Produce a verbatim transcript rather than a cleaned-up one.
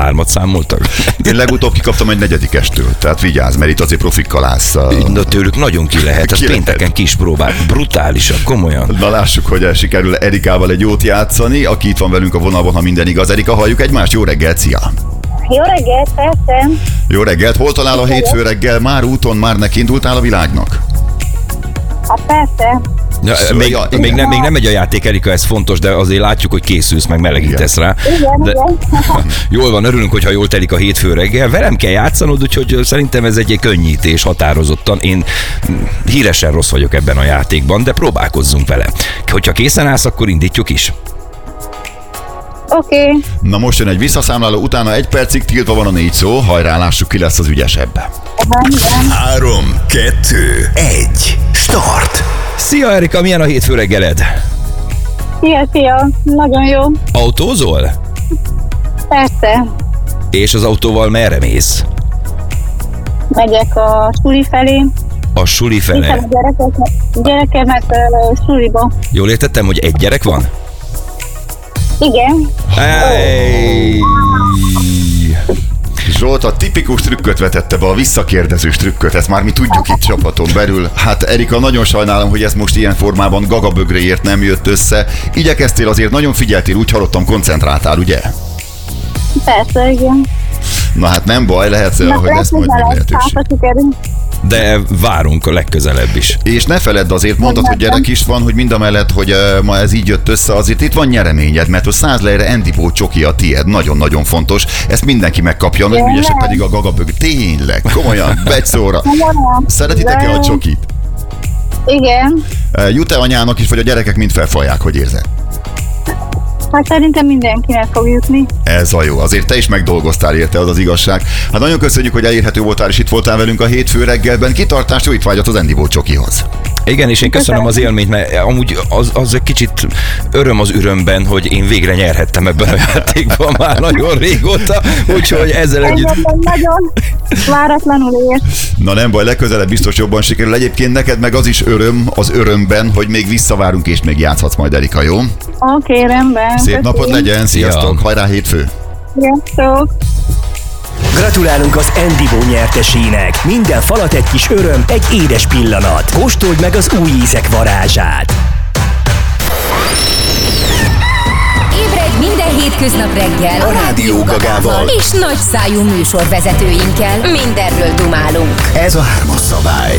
hármat számoltak. Én legutóbb kikaptam egy negyedikestől, tehát vigyázz, mert itt azért profikkal állsz. Na, tőlük nagyon ki lehet, ez Ki pénteken lehet. ki is próbál. Brutálisan, komolyan. Na lássuk, hogy sikerül Erikával egy jót játszani, aki itt van velünk a vonalban, ha minden igaz. Erika, halljuk egymást, jó reggelt, szia! Jó reggelt, persze. Jó reggelt, hol talál a hétfő reggel? Már úton, már nekindultál a világnak? Hát persze. Ja, Szóval, még, ja, még, nem, még nem megy a játék, Erika, ez fontos, de azért látjuk, hogy készülsz, meg melegítesz rá. Igen, De, igen. jól van, örülünk, hogyha jól telik a hétfő reggel. Velem kell játszanod, úgyhogy szerintem ez egy könnyítés határozottan. Én híresen rossz vagyok ebben a játékban, de próbálkozzunk vele. Hogyha készen állsz, akkor indítjuk is. Oké. Okay. Na most jön egy visszaszámláló, utána egy percig tiltva van a négy szó, hajrá, lássuk, ki lesz az ügyesebb. Három, kettő, egy, start! Szia, Erika, milyen a hétfő reggeled? Szia, szia. Nagyon jó. Autózol? Persze. És az autóval merre mész? Megyek a suli felé. A suli Viszem fele. a gyerekeket, gyerekemet uh, suliba. Jól értettem, hogy egy gyerek van? Igen. Hey. Zsolt a tipikus trükköt vetette be, a visszakérdezős trükköt, ezt már mi tudjuk itt csapaton belül. Hát Erika, nagyon sajnálom, hogy ez most ilyen formában gagabögréért nem jött össze. Igyekeztél azért, nagyon figyeltél, úgy hallottam, koncentráltál, ugye? Persze, igen. Na hát nem baj, lehet, Na, hogy lesz majd még lehetőség. Hát, sikerül. De várunk a legközelebb is. És ne feledd, azért mondtad, hogy gyerek is van, hogy mind a mellett, hogy uh, ma ez így jött össze, azért itt van nyereményed, mert hogy száz lejre Endibó csoki a tied, nagyon-nagyon fontos. Ezt mindenki megkapja, nagy ügyesek pedig a gagabög. Tényleg, komolyan, egy szóra. Szeretitek-e a csokit? Igen. Uh, Jut-e anyának is, vagy a gyerekek mind felfalják, hogy érzed? Hát szerintem mindenkinek fog jutni. Ez a jó, azért te is megdolgoztál érte, az az igazság. Hát nagyon köszönjük, hogy elérhető voltál, és itt voltál velünk a hétfő reggelben. Kitartást, jó étvágyat az Endibó csokihoz. Igen, és én köszönöm az élményt, mert amúgy az, az egy kicsit öröm az örömben, hogy én végre nyerhettem ebben a játékban már nagyon régóta, úgyhogy ezzel együtt... Egyébként nagyon váratlanul ért. Na nem baj, legközelebb biztos jobban sikerül. Egyébként neked meg az is öröm az örömben, hogy még visszavárunk, és még játszhatsz majd, Erika, jó? Oké, okay, rendben. Szép napod legyen, sziasztok, Szia. hajrá hétfő! Sziasztok. Gratulálunk az Endibó nyertesének! Minden falat egy kis öröm, egy édes pillanat. Kóstold meg az új ízek varázsát! Ébredj minden hétköznap reggel A Rádió Gagával. és nagyszájú műsorvezetőinkkel. Mindenről dumálunk. Ez a hármas szabály.